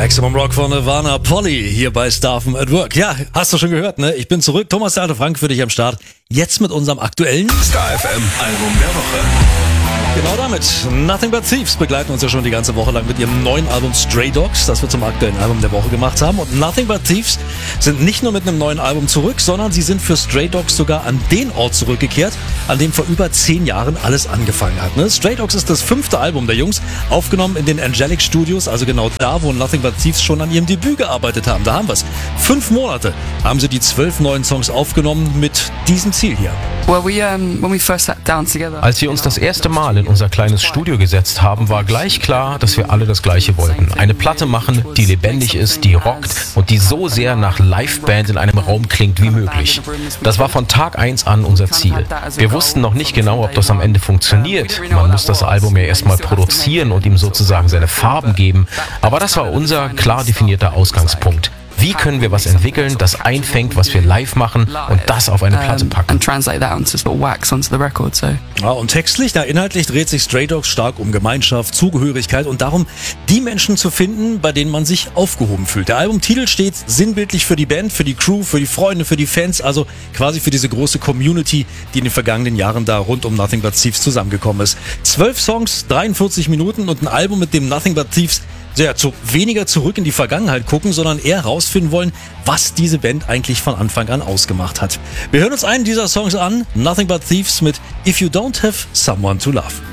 Maximum Rock von Nirvana, Polly, hier bei Staffen at Work. Ja, hast du schon gehört, ne? Ich bin zurück. Thomas der Alte Frank für dich am Start. Jetzt mit unserem aktuellen Star FM Album der Woche. Genau damit. Nothing But Thieves begleiten uns ja schon die ganze Woche lang mit ihrem neuen Album Stray Dogs, das wir zum aktuellen Album der Woche gemacht haben. Und Nothing But Thieves sind nicht nur mit einem neuen Album zurück, sondern sie sind für Stray Dogs sogar an den Ort zurückgekehrt, an dem vor über 10 Jahren alles angefangen hat. Ne? Stray Dogs ist das 5. Album der Jungs, aufgenommen in den Angelic Studios, also genau da, wo Nothing But Thieves schon an ihrem Debüt gearbeitet haben. Da haben wir es. 5 Monate haben sie die 12 neuen Songs aufgenommen mit diesem Ziel hier. Als wir uns das erste Mal in unser kleines Studio gesetzt haben, war gleich klar, dass wir alle das Gleiche wollten. Eine Platte machen, die lebendig ist, die rockt und die so sehr nach Liveband in einem Raum klingt wie möglich. Das war von Tag 1 an unser Ziel. Wir wussten noch nicht genau, ob das am Ende funktioniert. Man muss das Album ja erstmal produzieren und ihm sozusagen seine Farben geben. Aber das war unser klar definierter Ausgangspunkt. Wie können wir was entwickeln, das einfängt, was wir live machen und das auf eine Platte packen? Ja, und textlich, inhaltlich dreht sich Stray Dogs stark um Gemeinschaft, Zugehörigkeit und darum, die Menschen zu finden, bei denen man sich aufgehoben fühlt. Der Albumtitel steht sinnbildlich für die Band, für die Crew, für die Freunde, für die Fans, also quasi für diese große Community, die in den vergangenen Jahren da rund um Nothing But Thieves zusammengekommen ist. 12 Songs, 43 Minuten und ein Album, mit dem Nothing But Thieves weniger zurück in die Vergangenheit gucken, sondern eher rausfinden wollen, was diese Band eigentlich von Anfang an ausgemacht hat. Wir hören uns einen dieser Songs an, Nothing But Thieves mit If You Don't Have Someone to Love.